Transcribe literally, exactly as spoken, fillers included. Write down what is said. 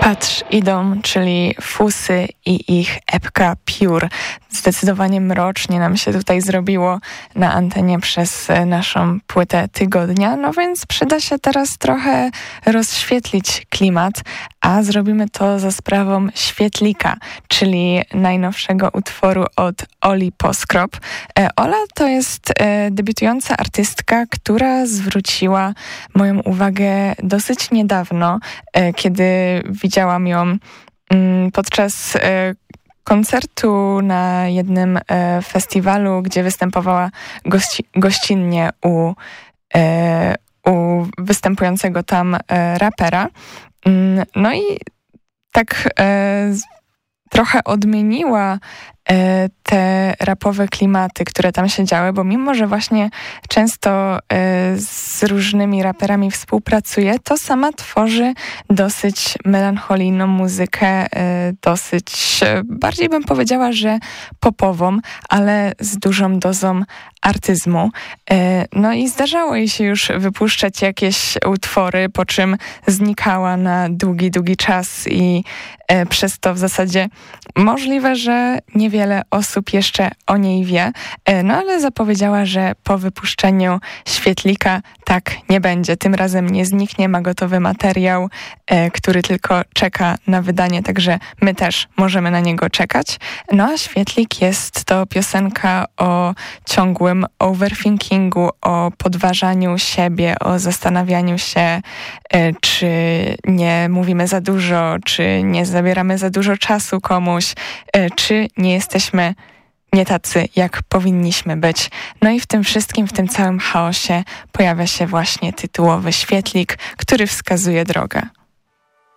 Patrz, idą, czyli Fusy i ich epka Pure. Zdecydowanie mrocznie nam się tutaj zrobiło na antenie przez naszą płytę tygodnia, no więc przyda się teraz trochę rozświetlić klimat, a zrobimy to za sprawą Świetlika, czyli najnowszego utworu od Oli Poskrop. Ola to jest debiutująca artystka, która zwróciła moją uwagę dosyć niedawno, kiedy widziałam ją podczas koncertu na jednym festiwalu, gdzie występowała gości- gościnnie u, u występującego tam rapera. No i tak trochę odmieniła te rapowe klimaty, które tam się działy, bo mimo, że właśnie często z różnymi raperami współpracuje, to sama tworzy dosyć melancholijną muzykę, dosyć, bardziej bym powiedziała, że popową, ale z dużą dozą artyzmu. No i zdarzało jej się już wypuszczać jakieś utwory, po czym znikała na długi, długi czas i przez to w zasadzie możliwe, że niewiele osób jeszcze o niej wie, no ale zapowiedziała, że po wypuszczeniu Świetlika tak nie będzie. Tym razem nie zniknie, ma gotowy materiał, który tylko czeka na wydanie, także my też możemy na niego czekać. No a Świetlik jest to piosenka o ciągłym overthinkingu, o podważaniu siebie, o zastanawianiu się, czy nie mówimy za dużo, czy nie zabieramy za dużo czasu komuś, czy nie jesteśmy nie tacy, jak powinniśmy być. No i w tym wszystkim, w tym całym chaosie pojawia się właśnie tytułowy Świetlik, który wskazuje drogę.